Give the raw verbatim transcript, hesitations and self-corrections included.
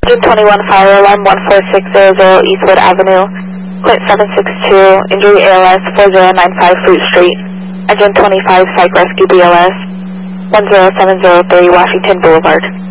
Engine twenty-one, fire alarm one four six zero zero Eastwood Avenue, Clint seven six two, injury A L S four zero nine five Fruit Street. Engine twenty-five, Psych Rescue B L S one zero seven zero three Washington Boulevard.